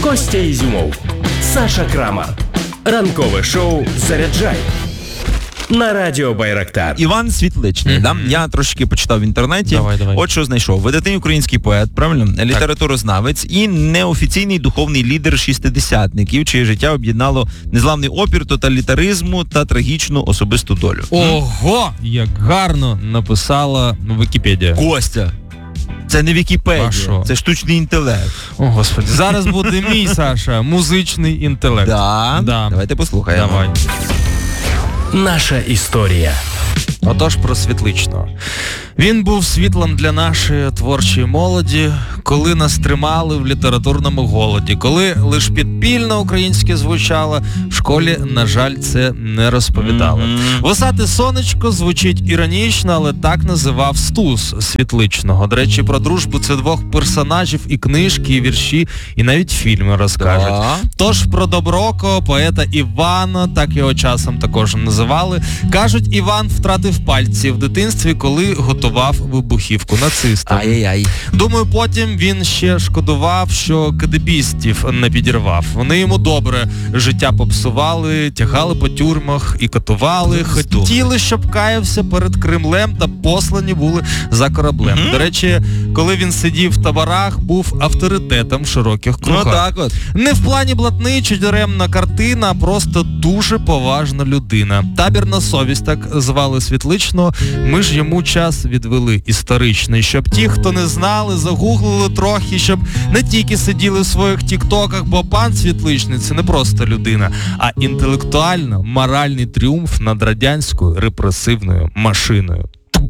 Костя Ізюмов, Саша Крамар. Ранкове шоу «Заряджай» на Радіо Байрактар. Іван Світличний, да? Я трошки почитав в інтернеті. Давай. От що знайшов. Видатний український поет, правильно? Літературознавець і неофіційний духовний лідер шістдесятників, чиє життя об'єднало незламний опір тоталітаризму та трагічну особисту долю. Ого, як гарно написала Вікіпедія. Костя, це не Вікіпедія, це штучний інтелект. О, Господи, зараз буде мій, Саша, музичний інтелект. Да? Давайте послухаємо. Давай. Наша історія. Отож, про Світличного. Він був світлом для нашої творчої молоді, коли нас тримали в літературному голоді, коли лише підпільно українське звучало, в школі, на жаль, це не розповідали. «Висоте сонечко» звучить іронічно, але так називав Стус Світличного. До речі, про дружбу це двох персонажів і книжки, і вірші, і навіть фільми розкажуть. Тож про доброкого поета Івана, так його часом також називали, кажуть, Іван втратив пальці в дитинстві, коли готував вибухівку нацистам. Ай-яй-яй. Думаю, потім він ще шкодував, що кадебістів не підірвав. Вони йому добре життя попсували, тягали по тюрмах і катували, хотіли, щоб каявся перед Кремлем та послані були за кораблем. До речі, коли він сидів в таборах, був авторитетом в широких кругах. Ну так от. Не в плані блатний чи даремна картина, а просто дуже поважна людина. Табірна совість, так звали Світличного, ми ж йому час відвели історичний, щоб ті, хто не знали, загуглили трохи, щоб не тільки сиділи в своїх тіктоках, бо пан Світличний – це не просто людина, а інтелектуально-моральний тріумф над радянською репресивною машиною.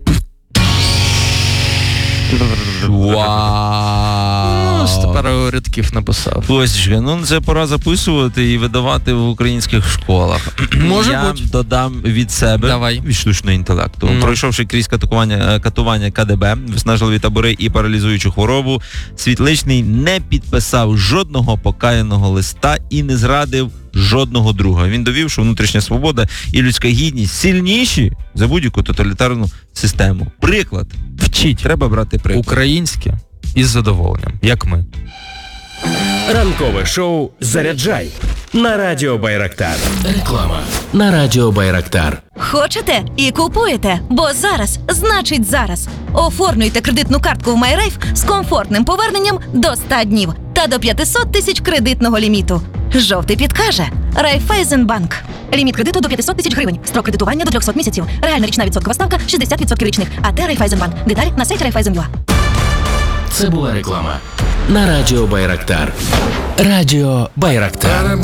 Вау! Пару рядків написав. Ось, це пора записувати і видавати в українських школах. Може бути. Я додам від себе, Давай. від штучного інтелекту. Пройшовши крізь катування КДБ, виснажливі табори і паралізуючу хворобу, Світличний не підписав жодного покаяного листа і не зрадив жодного друга. Він довів, що внутрішня свобода і людська гідність сильніші за будь-яку тоталітарну систему. Приклад. Вчіть. Треба брати приклад. Українське із задоволенням, як ми. Ранкове шоу «Заряджай» на Радіо Байрактар. Реклама на Радіо Байрактар. Хочете і купуєте, бо зараз значить зараз. Оформлюйте кредитну картку в MyRafe з комфортним поверненням до 100 днів та до 500 тисяч кредитного ліміту. Жовтий підкаже Райфайзенбанк. Ліміт кредиту до 500 тисяч гривень. Строк кредитування до 300 місяців. Реальна річна відсоткова ставка 60% річних. АТ Райфайзенбанк. Деталі на сайті Райфайзен.ua. Це була реклама на Радіо Байрактар. Радіо Байрактар.